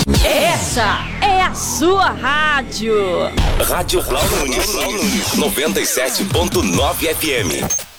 Essa é a sua rádio. Rádio Cláudio Nunes, 97.9 FM.